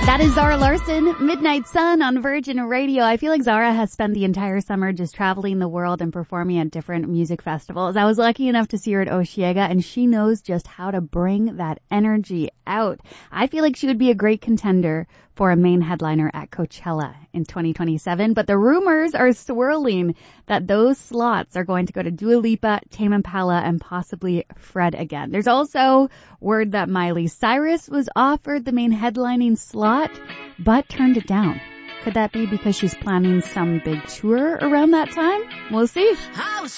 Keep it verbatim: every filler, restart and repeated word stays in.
That is Zara Larson, Midnight Sun on Virgin Radio. I feel like Zara has spent the entire summer just traveling the world and performing at different music festivals. I was lucky enough to see her at Osheaga, and she knows just how to bring that energy out. I feel like she would be a great contender for a main headliner at Coachella in twenty twenty-seven, but the rumors are swirling that those slots are going to go to Dua Lipa, Tame Impala, and possibly Fred again. There's also word that Miley Cyrus was offered the main headlining slot, but turned it down. Could that be because she's planning some big tour around that time? We'll see.